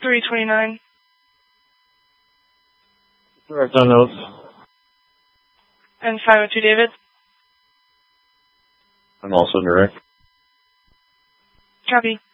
329. Direct on those. And 502 David. I'm also direct. Copy.